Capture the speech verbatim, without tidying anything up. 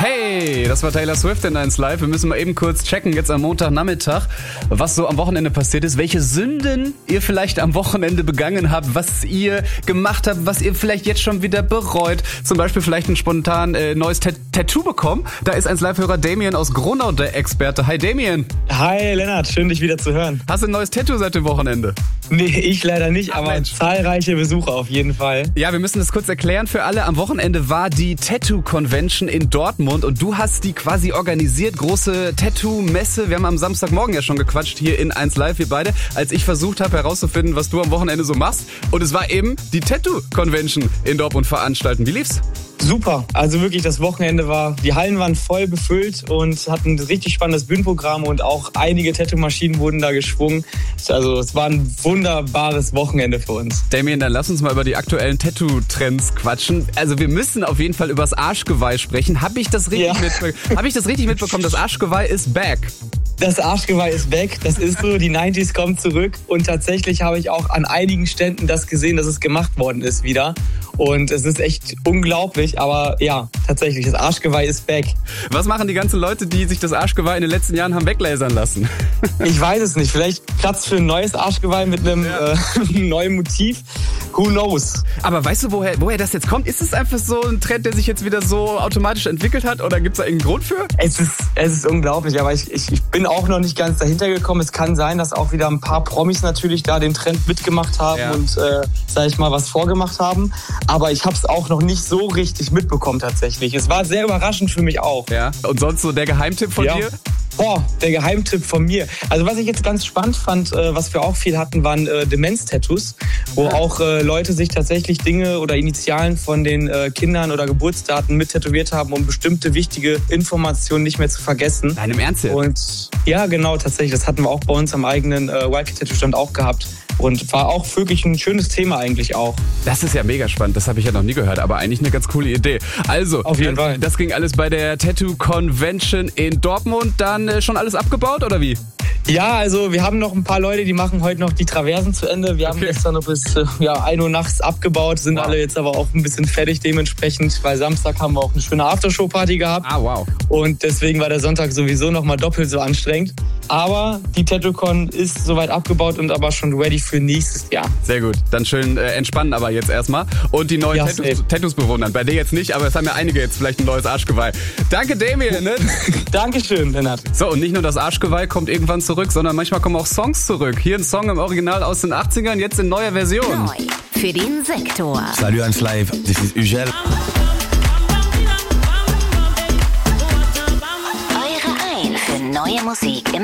Hey, das war Taylor Swift in eins Live. Wir müssen mal eben kurz checken, jetzt am Montagnachmittag, was so am Wochenende passiert ist. Welche Sünden ihr vielleicht am Wochenende begangen habt, was ihr gemacht habt, was ihr vielleicht jetzt schon wieder bereut. Zum Beispiel vielleicht ein spontan äh, neues Tat- Tattoo bekommen. Da ist eins Live-Hörer Damien aus Gronau der Experte. Hi Damien. Hi Lennart, schön dich wieder zu hören. Hast du ein neues Tattoo seit dem Wochenende? Nee, ich leider nicht, Ach, aber Mensch. zahlreiche Besucher auf jeden Fall. Ja, wir müssen das kurz erklären für alle. Am Wochenende war die Tattoo-Convention in Dortmund und du hast die quasi organisiert, große Tattoo-Messe. Wir haben am Samstagmorgen ja schon gequatscht hier in eins Live, wir beide, als ich versucht habe herauszufinden, was du am Wochenende so machst. Und es war eben die Tattoo-Convention in Dortmund veranstalten. Wie lief's? Super, also wirklich das Wochenende war, die Hallen waren voll befüllt und hatten ein richtig spannendes Bühnenprogramm und auch einige Tattoo-Maschinen wurden da geschwungen. Also es war ein wunderbares Wochenende für uns. Damien, dann lass uns mal über die aktuellen Tattoo-Trends quatschen. Also wir müssen auf jeden Fall über das Arschgeweih sprechen. Habe ich das richtig, Ja. mitbe- hab ich das richtig mitbekommen? Das Arschgeweih ist back. Das Arschgeweih ist weg, das ist so, die neunziger kommen zurück und tatsächlich habe ich auch an einigen Ständen das gesehen, dass es gemacht worden ist wieder und es ist echt unglaublich, aber ja, tatsächlich, das Arschgeweih ist back. Was machen die ganzen Leute, die sich das Arschgeweih in den letzten Jahren haben weglasern lassen? Ich weiß es nicht, vielleicht Platz für ein neues Arschgeweih mit einem Ja. äh, neuen Motiv, who knows? Aber weißt du, woher, woher das jetzt kommt? Ist es einfach so ein Trend, der sich jetzt wieder so automatisch entwickelt hat oder gibt es da irgendeinen Grund für? Es ist, es ist unglaublich, aber ich, ich, ich bin auch noch nicht ganz dahinter gekommen. Es kann sein, dass auch wieder ein paar Promis natürlich da den Trend mitgemacht haben Ja. und, äh, sag ich mal, was vorgemacht haben. Aber ich habe es auch noch nicht so richtig mitbekommen tatsächlich. Es war sehr überraschend für mich auch. Ja. Und sonst so der Geheimtipp von Ja. dir? Boah, der Geheimtipp von mir. Also was ich jetzt ganz spannend fand, äh, was wir auch viel hatten, waren äh, Demenz-Tattoos, wo auch äh, Leute sich tatsächlich Dinge oder Initialen von den äh, Kindern oder Geburtsdaten mit tätowiert haben, um bestimmte wichtige Informationen nicht mehr zu vergessen. Nein, im Ernst jetzt? Und ja, genau, tatsächlich. Das hatten wir auch bei uns am eigenen äh, Wildcat-Tattoo-Stand auch gehabt. Und war auch wirklich ein schönes Thema eigentlich auch. Das ist ja mega spannend, das habe ich ja noch nie gehört, aber eigentlich eine ganz coole Idee. Also, Auf jeden äh, Fall. das ging alles bei der Tattoo Convention in Dortmund. Dann äh, schon alles abgebaut oder wie? Ja, also wir haben noch ein paar Leute, die machen heute noch die Traversen zu Ende. Wir haben Okay. gestern noch bis äh, ja, ein Uhr nachts abgebaut, sind Wow. alle jetzt aber auch ein bisschen fertig dementsprechend, weil Samstag haben wir auch eine schöne Aftershow-Party gehabt. Ah, wow. Und deswegen war der Sonntag sowieso nochmal doppelt so anstrengend. Aber die TattooCon ist soweit abgebaut und aber schon ready für nächstes Jahr. Sehr gut. Dann schön äh, entspannen aber jetzt erstmal. Und die neuen Ja, Tattoos, safe. Tattoos bewundern. Bei dir jetzt nicht, aber es haben ja einige jetzt vielleicht ein neues Arschgeweih. Danke, Damien. Ne? Dankeschön, Lennart. So, und nicht nur das Arschgeweih kommt irgendwann zurück, sondern manchmal kommen auch Songs zurück. Hier ein Song im Original aus den achtzigern, jetzt in neuer Version. Neu für den Sektor. Salut eins Live, this is Ugel. Eure Ein für neue Musik im